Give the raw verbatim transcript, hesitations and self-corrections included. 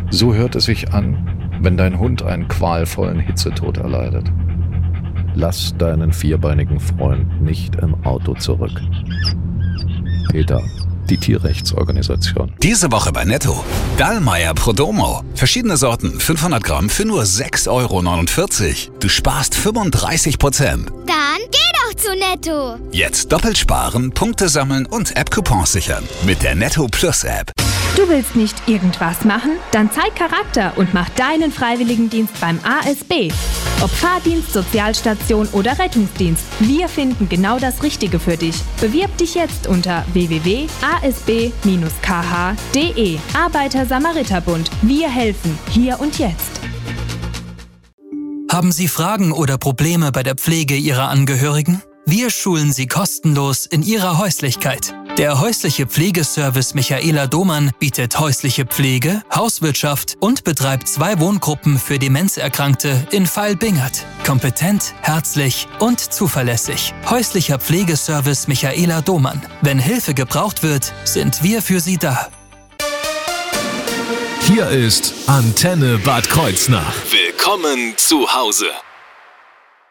So hört es sich an, wenn dein Hund einen qualvollen Hitzetod erleidet. Lass deinen vierbeinigen Freund nicht im Auto zurück. PETA, die Tierrechtsorganisation. Diese Woche bei Netto. Dallmayr Prodomo. Verschiedene Sorten, fünfhundert Gramm für nur sechs Euro neunundvierzig. Du sparst fünfunddreißig Prozent. Dann geh doch zu Netto. Jetzt doppelt sparen, Punkte sammeln und App-Coupons sichern. Mit der Netto Plus App. Du willst nicht irgendwas machen? Dann zeig Charakter und mach deinen Freiwilligendienst beim A S B. Ob Fahrdienst, Sozialstation oder Rettungsdienst, wir finden genau das Richtige für dich. Bewirb dich jetzt unter w w w punkt a s b dash k h punkt d e. Arbeiter-Samariter-Bund. Wir helfen. Hier und jetzt. Haben Sie Fragen oder Probleme bei der Pflege Ihrer Angehörigen? Wir schulen Sie kostenlos in Ihrer Häuslichkeit. Der häusliche Pflegeservice Michaela Domann bietet häusliche Pflege, Hauswirtschaft und betreibt zwei Wohngruppen für Demenzerkrankte in Vailbingert. Kompetent, herzlich und zuverlässig. Häuslicher Pflegeservice Michaela Domann. Wenn Hilfe gebraucht wird, sind wir für Sie da. Hier ist Antenne Bad Kreuznach. Willkommen zu Hause.